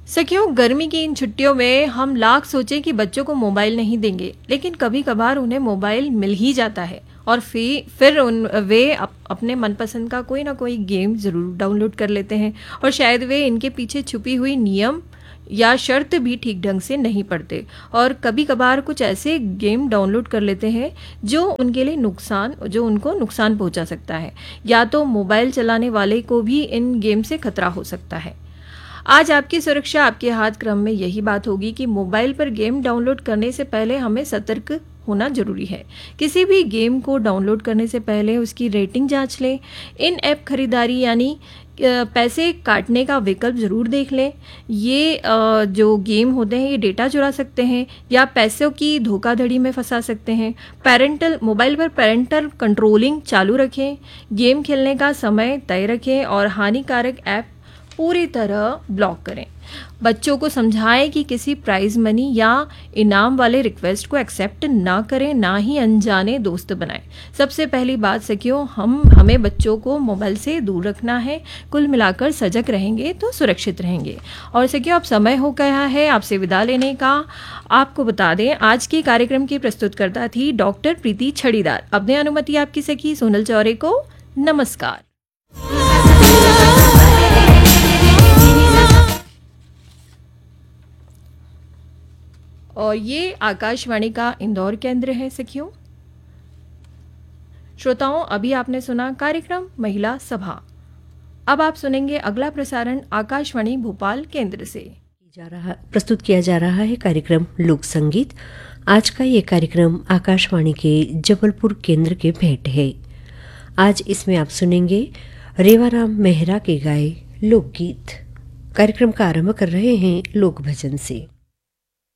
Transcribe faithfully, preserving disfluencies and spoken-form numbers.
सखियों, गर्मी की इन छुट्टियों में हम लाख सोचें कि बच्चों को मोबाइल नहीं देंगे, लेकिन कभी कभार उन्हें मोबाइल मिल ही जाता है और फिर फिर उन वे अप, अपने मनपसंद का कोई ना कोई गेम ज़रूर डाउनलोड कर लेते हैं और शायद वे इनके पीछे छुपी हुई नियम या शर्त भी ठीक ढंग से नहीं पढ़ते और कभी कभार कुछ ऐसे गेम डाउनलोड कर लेते हैं जो उनके लिए नुकसान जो उनको नुकसान पहुंचा सकता है, या तो मोबाइल चलाने वाले को भी इन गेम से खतरा हो सकता है। आज आपकी सुरक्षा आपके हाथ क्रम में यही बात होगी कि मोबाइल पर गेम डाउनलोड करने से पहले हमें सतर्क होना जरूरी है। किसी भी गेम को डाउनलोड करने से पहले उसकी रेटिंग जांच लें। इन ऐप खरीदारी यानी पैसे काटने का विकल्प ज़रूर देख लें। ये जो गेम होते हैं ये डेटा चुरा सकते हैं या पैसों की धोखाधड़ी में फंसा सकते हैं। पेरेंटल मोबाइल पर पेरेंटल कंट्रोलिंग चालू रखें। गेम खेलने का समय तय रखें और हानिकारक ऐप पूरी तरह ब्लॉक करें। बच्चों को समझाएं कि किसी प्राइज मनी या इनाम वाले रिक्वेस्ट को एक्सेप्ट ना करें, ना ही अनजाने दोस्त बनाएं। सबसे पहली बात सखियों, हम हमें बच्चों को मोबाइल से दूर रखना है। कुल मिलाकर सजग रहेंगे तो सुरक्षित रहेंगे। और सखियों, अब समय हो गया है आपसे विदा लेने का। आपको बता दें, आज के कार्यक्रम की प्रस्तुतकर्ता थी डॉक्टर प्रीति छड़ीदार। अब दे अनुमति आपकी सखी सोनल चौरे को। नमस्कार। और ये आकाशवाणी का इंदौर केंद्र है सखियों। श्रोताओं, अभी आपने सुना कार्यक्रम महिला सभा। अब आप सुनेंगे अगला प्रसारण आकाशवाणी भोपाल केंद्र से। जा रहा प्रस्तुत किया जा रहा है कार्यक्रम लोक संगीत। आज का ये कार्यक्रम आकाशवाणी के जबलपुर केंद्र के भेंट है। आज इसमें आप सुनेंगे रेवाराम मेहरा के गाए लोकगीत। कार्यक्रम का आरंभ कर रहे हैं लोक भजन से।